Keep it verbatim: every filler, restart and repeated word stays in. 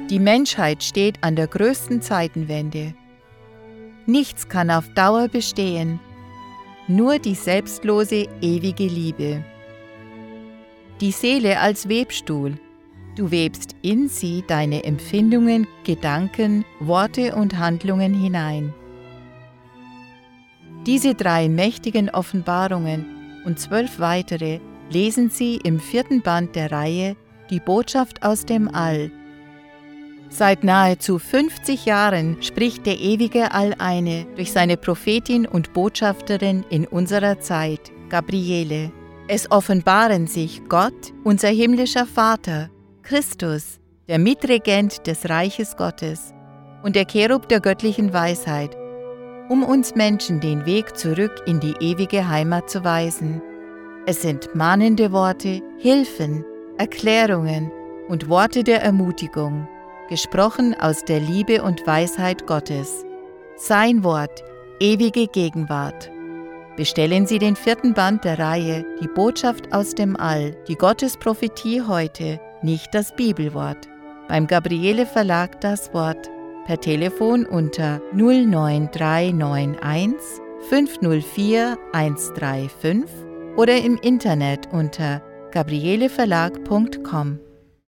Die Menschheit steht an der größten Zeitenwende. Nichts kann auf Dauer bestehen, nur die selbstlose, ewige Liebe. Die Seele als Webstuhl. Du webst in sie deine Empfindungen, Gedanken, Worte und Handlungen hinein. Diese drei mächtigen Offenbarungen und zwölf weitere lesen Sie im vierten Band der Reihe Die Botschaft aus dem All. Seit nahezu fünfzig Jahren spricht der ewige All-Eine durch seine Prophetin und Botschafterin in unserer Zeit, Gabriele. Es offenbaren sich Gott, unser himmlischer Vater, Christus, der Mitregent des Reiches Gottes und der Cherub der göttlichen Weisheit, um uns Menschen den Weg zurück in die ewige Heimat zu weisen. Es sind mahnende Worte, Hilfen, Erklärungen und Worte der Ermutigung, gesprochen aus der Liebe und Weisheit Gottes. Sein Wort, ewige Gegenwart. Bestellen Sie den vierten Band der Reihe Die Botschaft aus dem All, die Gottesprophetie heute, nicht das Bibelwort. Beim Gabriele Verlag das Wort. Per Telefon unter null neun drei neun eins fünf null vier eins drei fünf oder im Internet unter gabrieleverlag punkt com.